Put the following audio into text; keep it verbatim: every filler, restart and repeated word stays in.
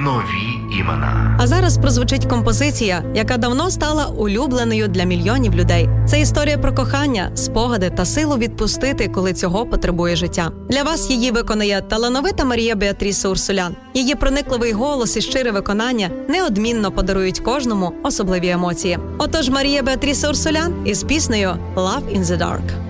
нові імена. А зараз прозвучить композиція, яка давно стала улюбленою для мільйонів людей. Це історія про кохання, спогади та силу відпустити, коли цього потребує життя. Для вас її виконає талановита Марія Беатріса Урсулян. Її проникливий голос і щире виконання неодмінно подарують кожному особливі емоції. Отож, Марія Беатріса Урсулян із піснею «Love in the Dark».